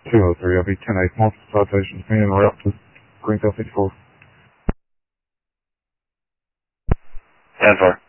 203, I'll be 10-8, multiple citations being interrupted. Green South 54. 10-4.